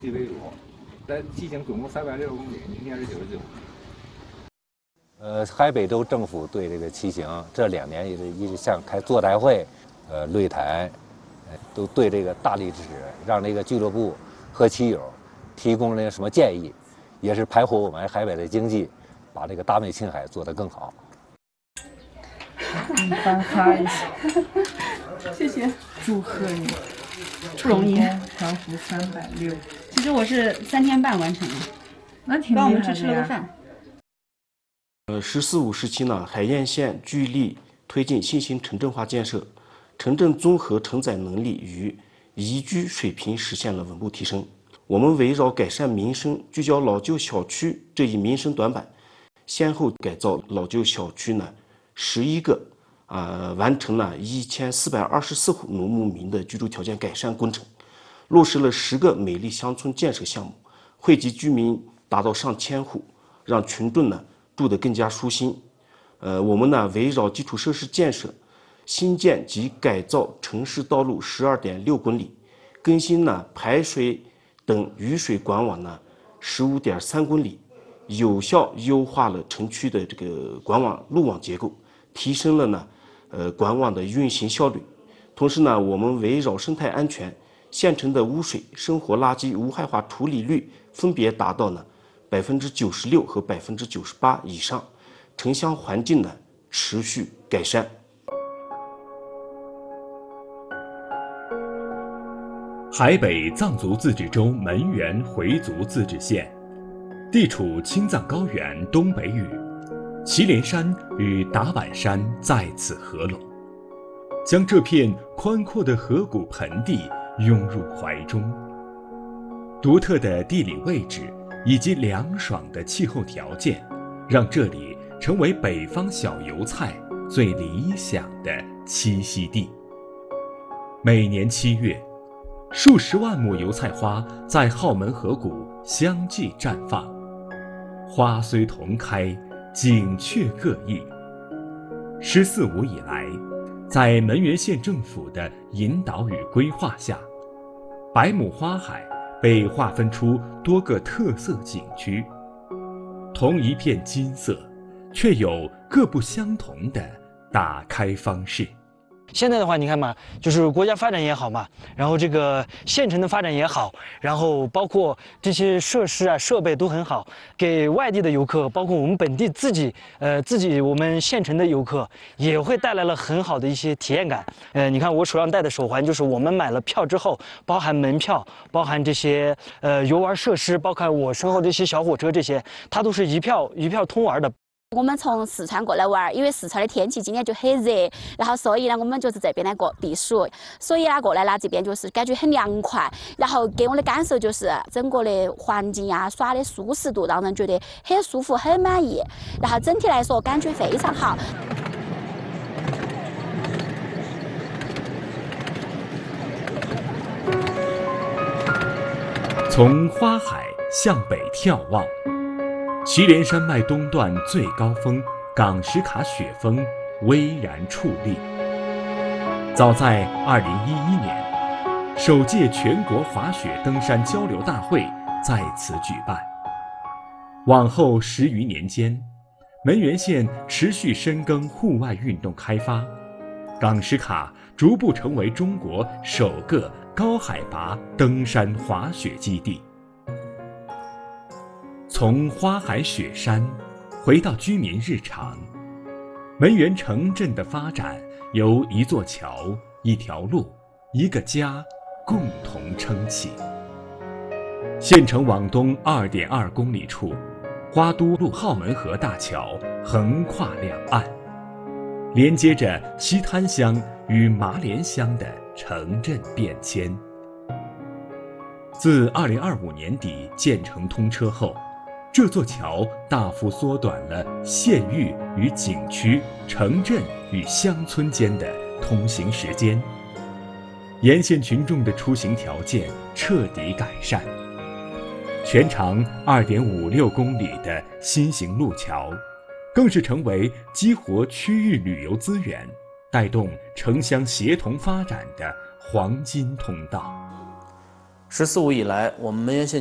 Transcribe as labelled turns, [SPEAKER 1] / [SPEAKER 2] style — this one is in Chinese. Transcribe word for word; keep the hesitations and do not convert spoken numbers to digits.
[SPEAKER 1] 西北路，在骑行总共三百六十公里，明天是九十九。
[SPEAKER 2] 呃，海北州政府对这个骑行这两年一直一直像开座谈会、呃擂台，呃都对这个大力支持，让这个俱乐部和骑友提供了什么建议，也是盘活我们海北的经济，把这个大美青海做得更好。
[SPEAKER 3] 你帮他一下，
[SPEAKER 4] 谢谢，
[SPEAKER 3] 祝贺你，
[SPEAKER 4] 不容易，
[SPEAKER 3] 调幅三百六。
[SPEAKER 4] 其实我是三天半完成了，
[SPEAKER 3] 那挺厉害的呀。
[SPEAKER 4] 帮我们去吃了个饭。
[SPEAKER 5] 呃，“十四五”时期呢，海晏县聚力推进新型城镇化建设，城镇综合承载能力与宜居水平实现了稳步提升。我们围绕改善民生、聚焦老旧小区这一民生短板，先后改造老旧小区呢十一个，啊、呃，完成了一千四百二十四户农牧民的居住条件改善工程，落实了十个美丽乡村建设项目，惠及居民达到上千户，让群众呢住得更加舒心。呃，我们呢围绕基础设施建设，新建及改造城市道路十二点六公里，更新呢排水等雨水管网呢十五点三公里，有效优化了城区的这个管网路网结构，提升了呢呃管网的运行效率。同时呢，我们围绕生态安全，县城的污水、生活垃圾无害化处理率分别达到呢百分之九十六和百分之九十八以上，城乡环境呢持续改善。
[SPEAKER 6] 海北藏族自治州门源回族自治县，地处青藏高原东北隅，祁连山与达坂山在此合拢，将这片宽阔的河谷盆地拥入怀中。独特的地理位置以及凉爽的气候条件，让这里成为北方小油菜最理想的栖息地。每年七月，数十万亩油菜花在浩门河谷相继绽放，花虽同开，景却各异。十四五以来，在门源县政府的引导与规划下，百亩花海被划分出多个特色景区，同一片金色，却有各不相同的打开方式。
[SPEAKER 7] 现在的话，你看嘛，就是国家发展也好嘛，然后这个县城的发展也好，然后包括这些设施啊、设备都很好，给外地的游客，包括我们本地自己，呃，自己我们县城的游客，也会带来了很好的一些体验感。呃，你看我手上戴的手环，就是我们买了票之后，包含门票，包含这些呃游玩设施，包括我身后这些小火车，这些它都是一票一票通玩的。
[SPEAKER 8] 我们从四川过来玩，因为四川的天气今年就很热，然后所以呢，我们就是这边来过避暑，所以呢过来呢这边就是感觉很凉快，然后给我的感受就是整个的环境呀、耍的舒适度让人觉得很舒服、很满意，然后整体来说感觉非常好。
[SPEAKER 6] 从花海向北眺望，祁连山脉东段最高峰岗什卡雪峰巍然矗立。早在二零一一年，首届全国滑雪登山交流大会在此举办。往后十余年间，门源县持续深耕户外运动开发，岗什卡逐步成为中国首个高海拔登山滑雪基地。从花海雪山回到居民日常，门源城镇的发展由一座桥、一条路、一个家共同撑起。县城往东 二点二公里处，花都路浩门河大桥横跨两岸，连接着西滩乡与麻莲乡的城镇变迁。自二零二五年底建成通车后，这座桥大幅缩短了县域与景区、城镇与乡村间的通行时间，沿线群众的出行条件彻底改善。全长 二点五六公里的新型路桥，更是成为激活区域旅游资源、带动城乡协同发展的黄金通道。
[SPEAKER 9] 十四五以来，我们门源县